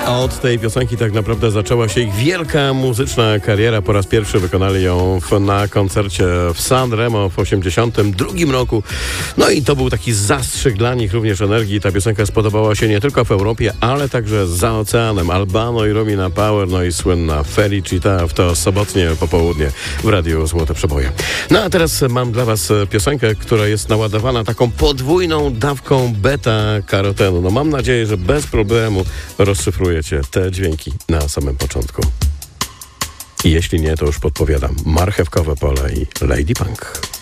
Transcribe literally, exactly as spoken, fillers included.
Od tej piosenki tak naprawdę zaczęła się ich wielka muzyczna kariera. Po raz pierwszy wykonali ją w, na koncercie w San Remo w osiemdziesiątym drugim roku. No i to był taki zastrzyk dla nich również energii. Ta piosenka spodobała się nie tylko w Europie, ale także za oceanem. Albano i Romina Power, no i słynna Felicita w to sobotnie popołudnie w Radiu Złote Przeboje. No a teraz mam dla was piosenkę, która jest naładowana taką podwójną dawką beta-karotenu. No mam nadzieję, że bez problemu rozszyfrujecie te dźwięki na samym początku. I jeśli nie, to już podpowiadam. Marchewkowe pole i Lady Punk.